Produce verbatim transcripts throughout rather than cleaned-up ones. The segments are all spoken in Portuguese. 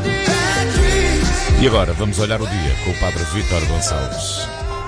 E agora vamos olhar o dia com o Padre Vítor Gonçalves.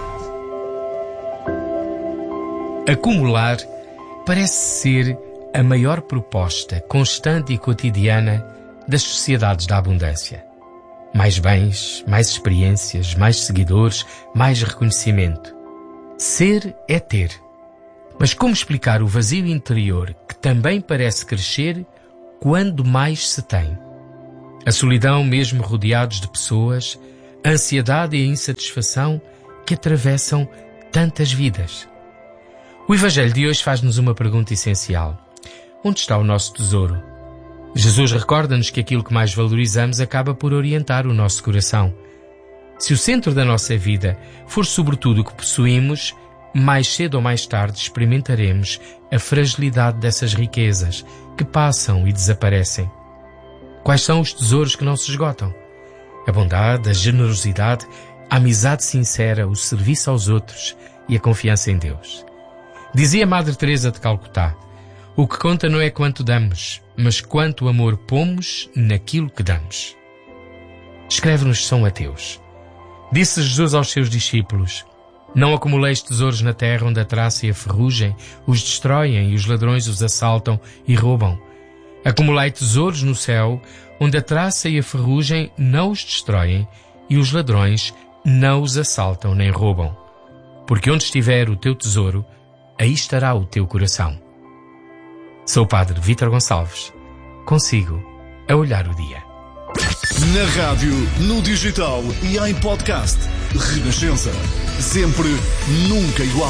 Acumular parece ser a maior proposta constante e cotidiana das sociedades da abundância. Mais bens, mais experiências, mais seguidores, mais reconhecimento. Ser é ter. Mas como explicar o vazio interior que também parece crescer quando mais se tem? A solidão mesmo rodeados de pessoas, a ansiedade e a insatisfação que atravessam tantas vidas. O Evangelho de hoje faz-nos uma pergunta essencial. Onde está o nosso tesouro? Jesus recorda-nos que aquilo que mais valorizamos acaba por orientar o nosso coração. Se o centro da nossa vida for sobretudo o que possuímos, mais cedo ou mais tarde experimentaremos a fragilidade dessas riquezas que passam e desaparecem. Quais são os tesouros que não se esgotam? A bondade, a generosidade, a amizade sincera, o serviço aos outros e a confiança em Deus. Dizia Madre Teresa de Calcutá: o que conta não é quanto damos, mas quanto amor pomos naquilo que damos. Escreve-nos São Mateus. Disse Jesus aos seus discípulos: não acumuleis tesouros na terra onde a traça e a ferrugem os destroem e os ladrões os assaltam e roubam. Acumulai tesouros no céu, onde a traça e a ferrugem não os destroem e os ladrões não os assaltam nem roubam. Porque onde estiver o teu tesouro, aí estará o teu coração. Sou o Padre Vítor Gonçalves. Consigo a olhar o dia. Na rádio, no digital e em podcast. Renascença. Sempre, nunca igual.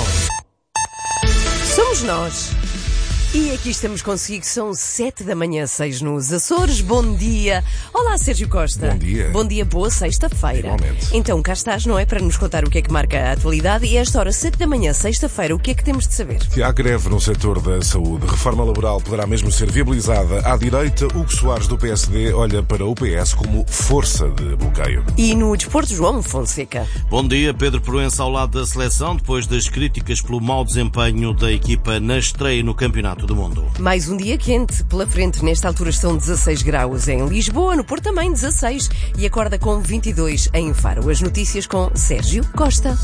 Somos nós. E aqui estamos consigo, são sete da manhã, seis nos Açores. Bom dia. Olá, Sérgio Costa. Bom dia. Bom dia, boa sexta-feira. Igualmente. Então, cá estás, não é? Para nos contar o que é que marca a atualidade. E a esta hora, sete da manhã, sexta-feira, o que é que temos de saber? Que há greve no setor da saúde. Reforma laboral poderá mesmo ser viabilizada à direita. Hugo Soares, do P S D, olha para o P S como força de bloqueio. E no desporto, João Fonseca. Bom dia. Pedro Proença ao lado da seleção, depois das críticas pelo mau desempenho da equipa na estreia no Campeonato do Mundo. Mais um dia quente pela frente. Nesta altura estão dezasseis graus em Lisboa, no Porto também dezasseis e acorda com vinte e dois em Faro. As notícias com Sérgio Costa.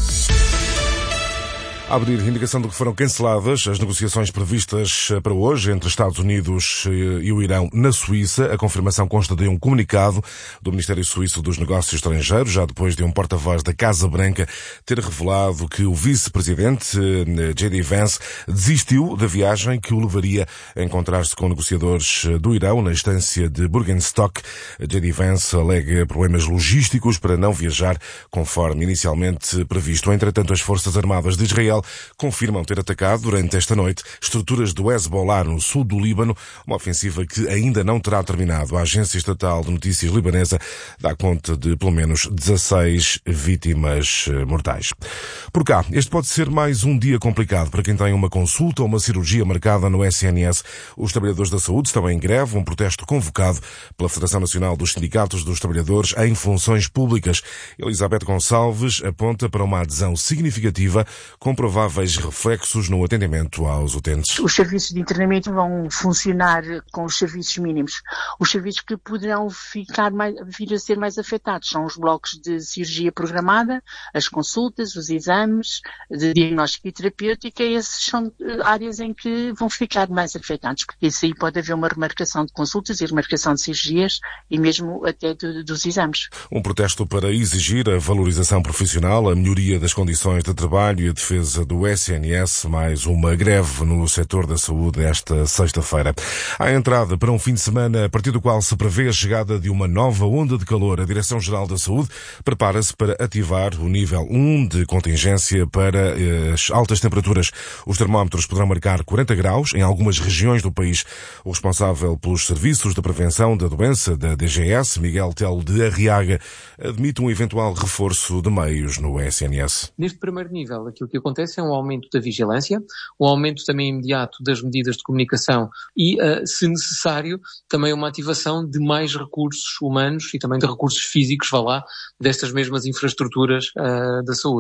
A abrir indicação de que foram canceladas as negociações previstas para hoje entre Estados Unidos e o Irão na Suíça. A confirmação consta de um comunicado do Ministério Suíço dos Negócios Estrangeiros, já depois de um porta-voz da Casa Branca ter revelado que o vice-presidente J D Vance desistiu da viagem que o levaria a encontrar-se com negociadores do Irão na estância de Burgenstock. J D Vance alega problemas logísticos para não viajar conforme inicialmente previsto. Entretanto, as Forças Armadas de Israel confirmam ter atacado durante esta noite estruturas do Hezbollah no sul do Líbano, uma ofensiva que ainda não terá terminado. A agência estatal de notícias libanesa dá conta de pelo menos dezasseis vítimas mortais. Por cá, este pode ser mais um dia complicado para quem tem uma consulta ou uma cirurgia marcada no S N S. Os trabalhadores da saúde estão em greve, um protesto convocado pela Federação Nacional dos Sindicatos dos Trabalhadores em Funções Públicas. Elizabeth Gonçalves aponta para uma adesão significativa, comprovada prováveis reflexos no atendimento aos utentes. Os serviços de internamento vão funcionar com os serviços mínimos. Os serviços que poderão ficar mais, vir a ser mais afetados são os blocos de cirurgia programada, as consultas, os exames de diagnóstico e terapêutica. Essas são áreas em que vão ficar mais afetados, porque isso aí pode haver uma remarcação de consultas e remarcação de cirurgias e mesmo até de, dos exames. Um protesto para exigir a valorização profissional, a melhoria das condições de trabalho e a defesa do S N S, mais uma greve no setor da saúde esta sexta-feira. À entrada para um fim de semana a partir do qual se prevê a chegada de uma nova onda de calor, a Direção-Geral da Saúde prepara-se para ativar o nível um de contingência para as altas temperaturas. Os termómetros poderão marcar quarenta graus em algumas regiões do país. O responsável pelos serviços de prevenção da doença da D G S, Miguel Telo de Arriaga, admite um eventual reforço de meios no S N S. Neste primeiro nível, aquilo que acontece é um aumento da vigilância, um aumento também imediato das medidas de comunicação e, uh, se necessário, também uma ativação de mais recursos humanos e também de recursos físicos, vá lá, destas mesmas infraestruturas uh, da saúde.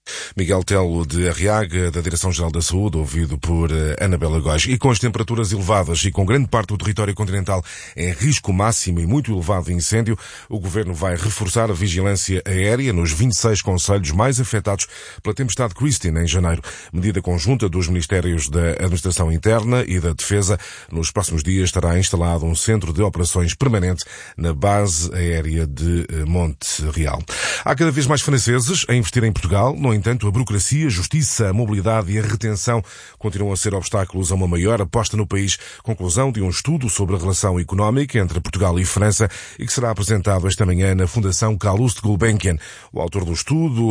Miguel Telo de Arriaga, da Direção-Geral da Saúde, ouvido por Anabela Góis. E com as temperaturas elevadas e com grande parte do território continental em risco máximo e muito elevado de incêndio, o Governo vai reforçar a vigilância aérea nos vinte e seis concelhos mais afetados pela tempestade Christine em janeiro. Medida conjunta dos Ministérios da Administração Interna e da Defesa. Nos próximos dias estará instalado um centro de operações permanente na base aérea de Monte Real. Há cada vez mais franceses a investir em Portugal. No entanto, a burocracia, a justiça, a mobilidade e a retenção continuam a ser obstáculos a uma maior aposta no país. Conclusão de um estudo sobre a relação económica entre Portugal e França e que será apresentado esta manhã na Fundação Calouste Gulbenkian. O autor do estudo